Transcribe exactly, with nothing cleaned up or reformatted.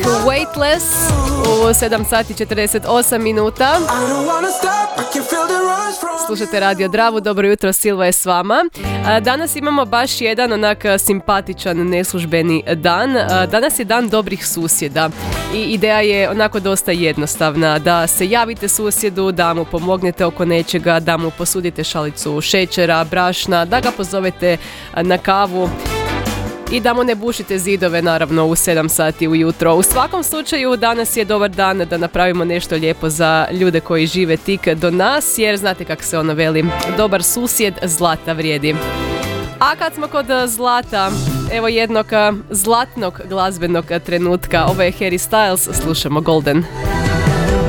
pesmicu Weightless u sedam sati četrdeset osam minuta. Slušate Radio Dravu, dobro jutro, Silva je s vama. Danas imamo baš jedan onak simpatičan neslužbeni dan. Danas je dan dobrih susjeda i ideja je onako dosta jednostavna, da se javite susjedu, da mu pomognete oko nečega, da mu posudite šalicu šećera, brašna, da ga pozovete na kavu i da mu ne bušite zidove, naravno, u sedam sati ujutro. U svakom slučaju, danas je dobar dan da napravimo nešto lijepo za ljude koji žive tik do nas, jer znate kako se ono veli, dobar susjed zlata vrijedi. A kad smo kod zlata, evo jednog zlatnog glazbenog trenutka, ovo je Harry Styles, slušamo Golden.